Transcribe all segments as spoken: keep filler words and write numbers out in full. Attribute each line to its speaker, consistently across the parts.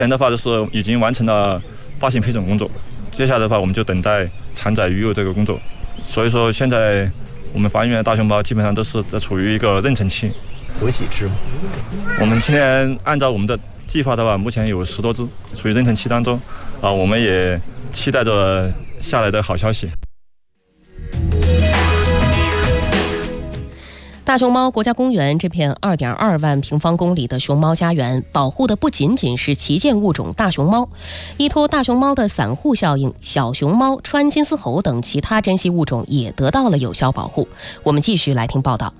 Speaker 1: 现在的话就是已经完成了发行批准工作，接下来的话我们就等待产仔育幼这个工作。所以说现在我们繁育的大熊猫基本上都是在处于一个妊娠期。
Speaker 2: 有几只吗？
Speaker 1: 我们今天按照我们的计划的话，目前有十多只处于妊娠期当中啊，我们也期待着下来的好消息。
Speaker 3: 大熊猫国家公园这片 二点二万平方公里的熊猫家园，保护的不仅仅是旗舰物种大熊猫，依托大熊猫的散护效应，小熊猫、川金丝猴等其他珍稀物种也得到了有效保护。我们继续来听报道。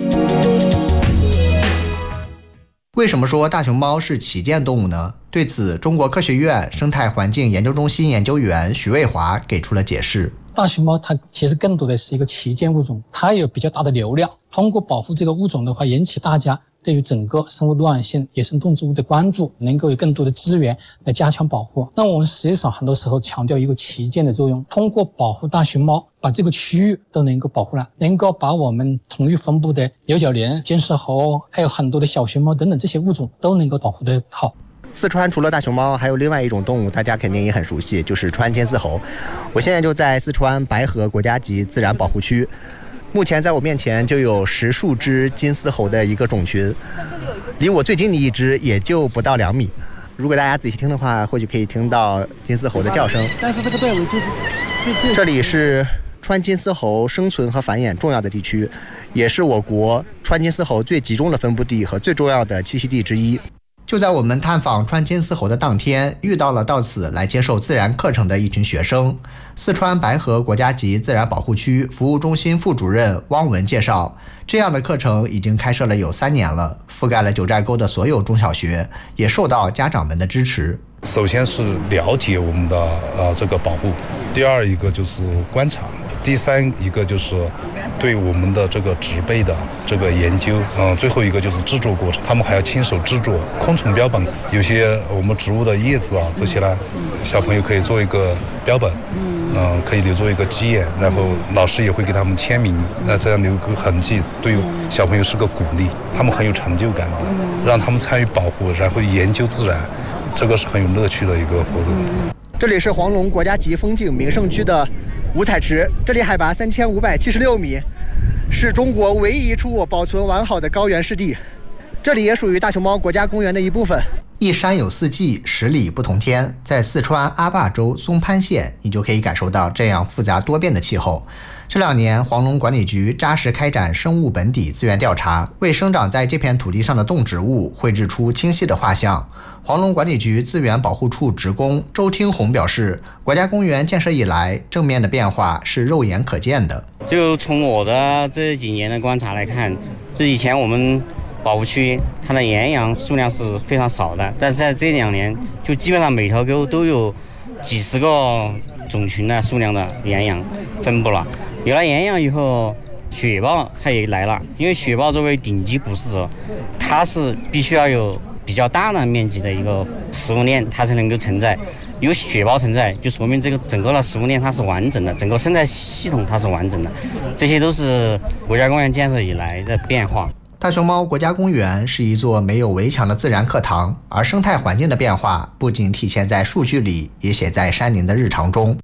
Speaker 2: 为什么说大熊猫是旗舰动物呢？对此，中国科学院生态环境研究中心研究员徐卫华给出了解释。
Speaker 4: 大熊猫它其实更多的是一个旗舰物种，它有比较大的流量，通过保护这个物种的话，引起大家对于整个生物多样性、野生动植物的关注，能够有更多的资源来加强保护。那我们实际上很多时候强调一个旗舰的作用，通过保护大熊猫，把这个区域都能够保护了，能够把我们同域分布的牛角羚、金丝猴，还有很多的小熊猫等等这些物种都能够保护得好。
Speaker 2: 四川除了大熊猫，还有另外一种动物，大家肯定也很熟悉，就是川金丝猴。我现在就在四川白河国家级自然保护区，目前在我面前就有十数只金丝猴的一个种群，离我最近的一只也就不到两米。如果大家仔细听的话，或许可以听到金丝猴的叫声。但是这个范围就是这里是川金丝猴生存和繁衍重要的地区，也是我国川金丝猴最集中的分布地和最重要的栖息地之一。就在我们探访川金丝猴的当天，遇到了到此来接受自然课程的一群学生。四川白河国家级自然保护区服务中心副主任汪文介绍，这样的课程已经开设了有三年了，覆盖了九寨沟的所有中小学，也受到家长们的支持。
Speaker 5: 首先是了解我们的呃这个保护，第二一个就是观察，第三一个就是对我们的这个植被的这个研究，嗯、呃，最后一个就是制作过程，他们还要亲手制作昆虫标本，有些我们植物的叶子啊这些呢，小朋友可以做一个标本，嗯、呃，可以留作一个基眼，然后老师也会给他们签名，那这样留个痕迹，对小朋友是个鼓励，他们很有成就感的，让他们参与保护，然后研究自然。这个是很有乐趣的一个活动。
Speaker 2: 这里是黄龙国家级风景名胜区的五彩池，这里海拔三千五百七十六米，是中国唯一一处保存完好的高原湿地。这里也属于大熊猫国家公园的一部分。一山有四季，十里不同天。在四川阿坝州松潘县，你就可以感受到这样复杂多变的气候。这两年，黄龙管理局扎实开展生物本底资源调查，为生长在这片土地上的动植物绘制出清晰的画像。黄龙管理局资源保护处职工周听红表示，国家公园建设以来，正面的变化是肉眼可见的。
Speaker 6: 就从我的这几年的观察来看，就以前我们保护区它的岩羊数量是非常少的，但是在这两年，就基本上每条沟都有几十个种群的数量的岩羊分布了。有了岩羊以后，雪豹它也来了，因为雪豹作为顶级捕食者，它是必须要有比较大的面积的一个食物链，它才能够承载。有雪豹存在，就说明这个整个的食物链它是完整的，整个生态系统它是完整的。这些都是国家公园建设以来的变化。
Speaker 2: 大熊猫国家公园是一座没有围墙的自然课堂，而生态环境的变化不仅体现在数据里，也写在山林的日常中。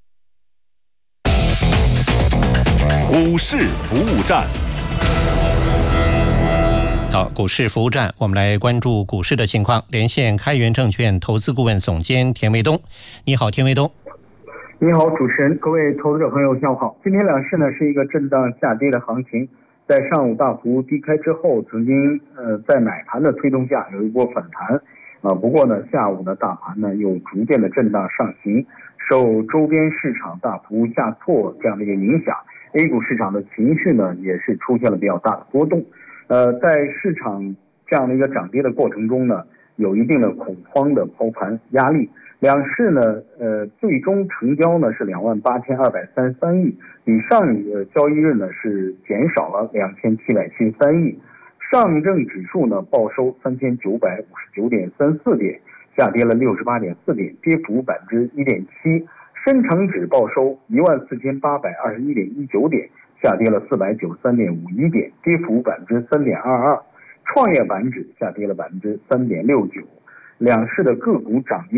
Speaker 7: 股市服务站。
Speaker 8: 好，股市服务站，我们来关注股市的情况。连线开源证券投资顾问总监田卫东。你好，田卫东。
Speaker 9: 你好，主持人，各位投资者朋友，下午好。今天两市呢是一个震荡下跌的行情，在上午大幅低开之后，曾经呃在买盘的推动下有一波反弹啊、呃，不过呢下午的大盘呢又逐渐的震荡上行，受周边市场大幅下挫这样的一个影响 ，A 股市场的情绪呢也是出现了比较大的波动。呃，在市场这样的一个涨跌的过程中呢，有一定的恐慌的抛盘压力。两市呢，呃，最终成交呢是两万八千二百三十三亿，比上一个交易日呢是减少了两千七百七十三亿。上证指数呢报收三千九百五十九点三四点，下跌了六十八点四点，跌幅百分之一点七。深成指报收一万四千八百二十一点一九点，下跌了四百九十三点五一点，跌幅百分之三点二二。创业板指下跌了百分之三点六九。两市的个股涨跌